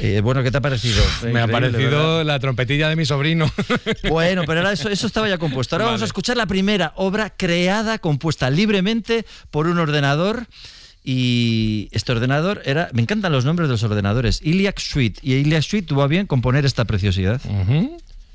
Bueno, ¿qué te ha parecido? Me ha parecido, ¿verdad?, la trompetilla de mi sobrino. Bueno, pero ahora eso estaba ya compuesto. Ahora vamos a escuchar la primera obra creada, compuesta libremente por un ordenador. Y este ordenador me encantan los nombres de los ordenadores, Iliac Suite. Y Iliac Suite tuvo a bien componer esta preciosidad.